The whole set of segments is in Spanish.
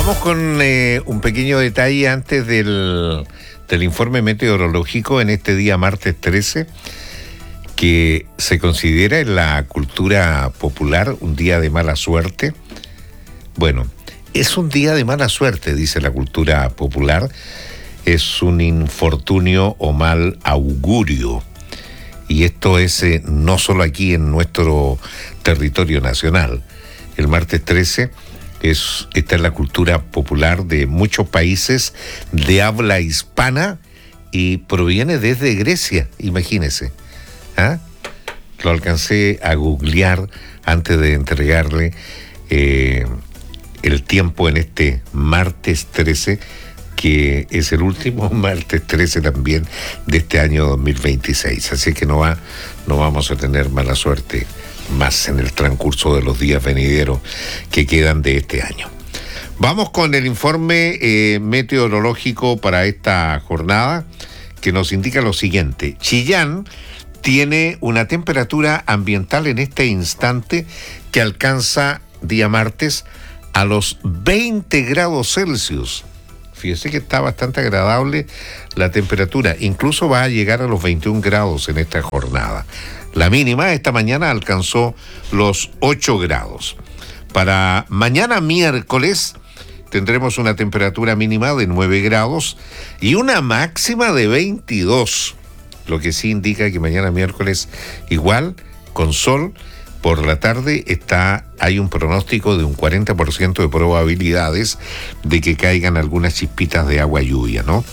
Vamos con un pequeño detalle antes del informe meteorológico en este día martes 13, que se considera en la cultura popular un día de mala suerte. Bueno, es un día de mala suerte, dice la cultura popular. Es un infortunio o mal augurio. Y esto es no solo aquí en nuestro territorio nacional. El martes 13 está en la cultura popular de muchos países de habla hispana y proviene desde Grecia, imagínese. ¿Ah? Lo alcancé a googlear antes de entregarle el tiempo en este martes 13, que es el último martes 13 también de este año 2026. Así que no vamos a tener mala suerte más en el transcurso de los días venideros que quedan de este año. Vamos con el informe meteorológico para esta jornada, que nos indica lo siguiente. Chillán tiene una temperatura ambiental en este instante que alcanza día martes a los 20 grados Celsius. Fíjese que está bastante agradable la temperatura, incluso va a llegar a los 21 grados en esta jornada. La mínima esta mañana alcanzó los 8 grados. Para mañana miércoles tendremos una temperatura mínima de 9 grados y una máxima de 22. Lo que sí indica que mañana miércoles igual, con sol, por la tarde hay un pronóstico de un 40% de probabilidades de que caigan algunas chispitas de agua lluvia, ¿no?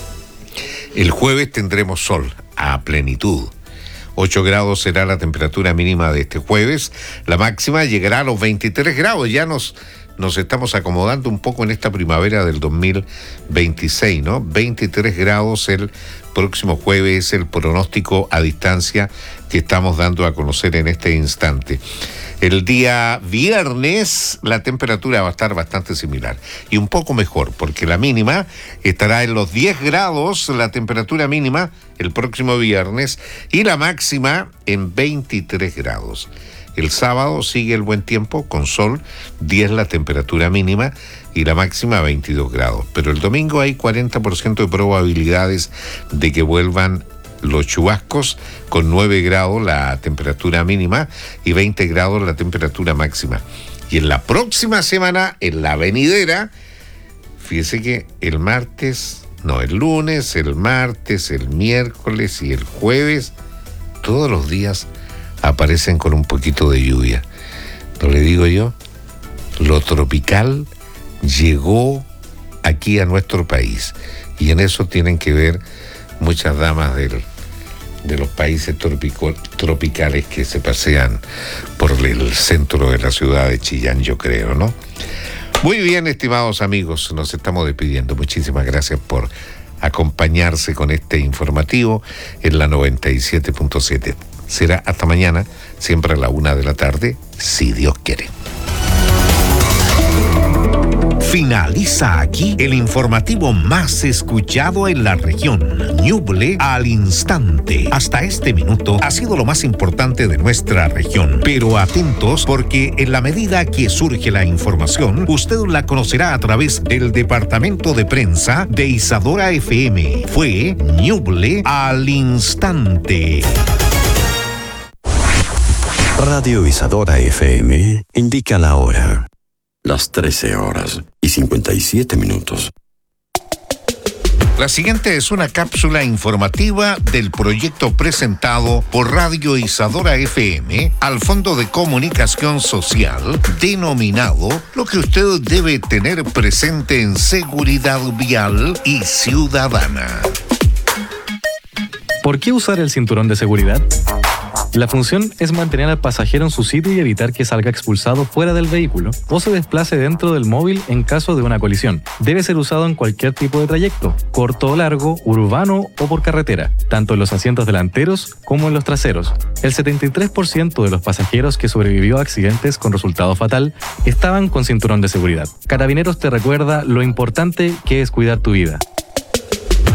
El jueves tendremos sol a plenitud. 8 grados será la temperatura mínima de este jueves. La máxima llegará a los 23 grados. Ya nos estamos acomodando un poco en esta primavera del 2026, ¿no? 23 grados el próximo jueves es el pronóstico a distancia que estamos dando a conocer en este instante. El día viernes la temperatura va a estar bastante similar y un poco mejor, porque la mínima estará en los 10 grados, la temperatura mínima el próximo viernes, y la máxima en 23 grados. El sábado sigue el buen tiempo, con sol, 10 la temperatura mínima y la máxima 22 grados. Pero el domingo hay 40% de probabilidades de que vuelvan los chubascos, con 9 grados la temperatura mínima y 20 grados la temperatura máxima. Y en la próxima semana, en la venidera, fíjese que el lunes, el martes, el miércoles y el jueves, todos los días aparecen con un poquito de lluvia. ¿No le digo yo? Lo tropical llegó aquí a nuestro país, y en eso tienen que ver muchas damas de los países tropicales que se pasean por el centro de la ciudad de Chillán, yo creo, ¿no? Muy bien, estimados amigos, nos estamos despidiendo. Muchísimas gracias por acompañarse con este informativo en la 97.7. Será hasta mañana, siempre a la 1 de la tarde, si Dios quiere. Finaliza aquí el informativo más escuchado en la región. Ñuble al instante. Hasta este minuto ha sido lo más importante de nuestra región. Pero atentos, porque en la medida que surge la información, usted la conocerá a través del departamento de prensa de Isadora FM. Fue Ñuble al instante. Radio Isadora FM indica la hora. Las 13:57. La siguiente es una cápsula informativa del proyecto presentado por Radio Isadora FM al Fondo de Comunicación Social, denominado Lo que usted debe tener presente en seguridad vial y ciudadana. ¿Por qué usar el cinturón de seguridad? La función es mantener al pasajero en su sitio y evitar que salga expulsado fuera del vehículo o se desplace dentro del móvil en caso de una colisión. Debe ser usado en cualquier tipo de trayecto, corto o largo, urbano o por carretera, tanto en los asientos delanteros como en los traseros. El 73% de los pasajeros que sobrevivió a accidentes con resultado fatal estaban con cinturón de seguridad. Carabineros te recuerda lo importante que es cuidar tu vida.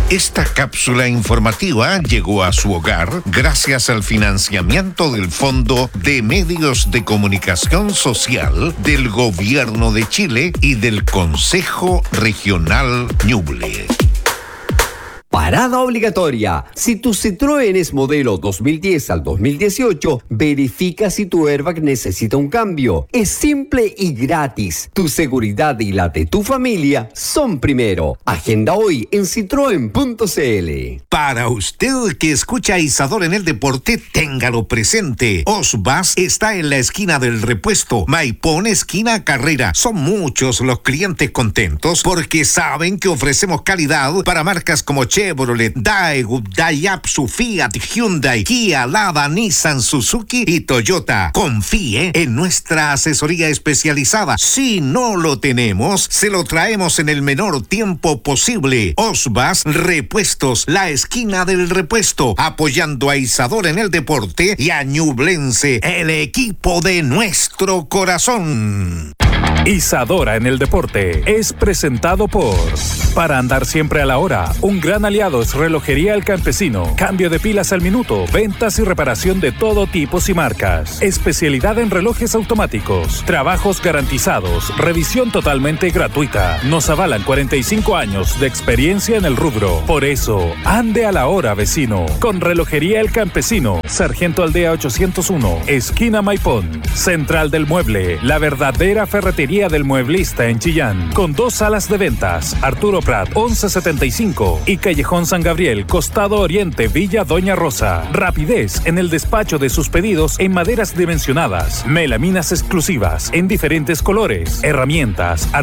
Esta cápsula informativa llegó a su hogar gracias al financiamiento del Fondo de Medios de Comunicación Social del Gobierno de Chile y del Consejo Regional Ñuble. Parada obligatoria. Si tu Citroën es modelo 2010 al 2018, verifica si tu airbag necesita un cambio. Es simple y gratis. Tu seguridad y la de tu familia son primero. Agenda hoy en citroen.cl. Para usted que escucha a Isadora en el deporte, téngalo presente. Osbas está en la esquina del Repuesto, Maipón, esquina Carrera. Son muchos los clientes contentos porque saben que ofrecemos calidad para marcas como Chevrolet, Daewoo, Daihatsu, Fiat, Hyundai, Kia, Lada, Nissan, Suzuki y Toyota. Confíe en nuestra asesoría especializada. Si no lo tenemos, se lo traemos en el menor tiempo posible. Osbas Repuestos, la esquina del Repuesto, apoyando a Isadora en el deporte y a Ñublense, el equipo de nuestro corazón. Isadora en el deporte es presentado por... Para andar siempre a la hora, un gran aliado es Relojería El Campesino. Cambio de pilas al minuto, ventas y reparación de todo tipo y marcas. Especialidad en relojes automáticos, trabajos garantizados, revisión totalmente gratuita. Nos avalan 45 años de experiencia en el rubro. Por eso, ande a la hora, vecino. Con Relojería El Campesino, Sargento Aldea 801, esquina Maipón. Central del Mueble, la verdadera ferretería del mueblista en Chillán, con 2 salas de ventas, Arturo Prat 1175 y Callejón San Gabriel, costado oriente, Villa Doña Rosa. Rapidez en el despacho de sus pedidos en maderas dimensionadas, melaminas exclusivas en diferentes colores, herramientas,